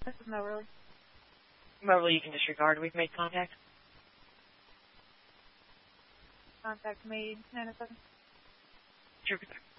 This is Moberly. Moberly, you can disregard. We've made contact. Contact made. 907. Sure.